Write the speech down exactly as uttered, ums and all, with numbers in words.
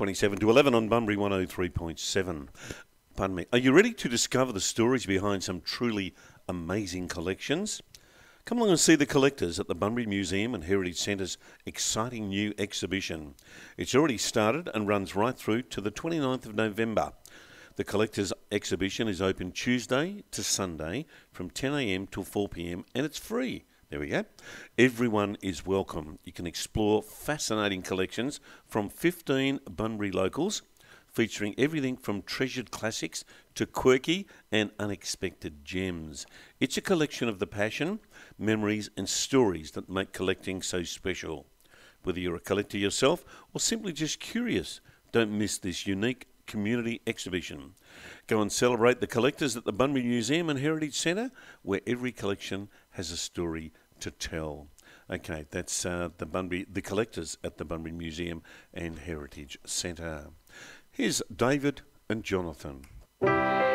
twenty-seven to eleven on Bunbury one oh three point seven. Pardon me. Are you ready to discover the stories behind some truly amazing collections? Come along and see the collectors at the Bunbury Museum and Heritage Centre's exciting new exhibition. It's already started and runs right through to the twenty-ninth of November. The collectors exhibition is open Tuesday to Sunday from ten a m till four p m and it's free. There we go. Everyone is welcome. You can explore fascinating collections from fifteen Bunbury locals, featuring everything from treasured classics to quirky and unexpected gems. It's a collection of the passion, memories and stories that make collecting so special. Whether you're a collector yourself or simply just curious, don't miss this unique community exhibition. Go and celebrate the collectors at the Bunbury Museum and Heritage Centre, where every collection has a story to tell. Okay, that's uh, the Bunbury, the collectors at the Bunbury Museum and Heritage Centre. Here's David and Jonathan.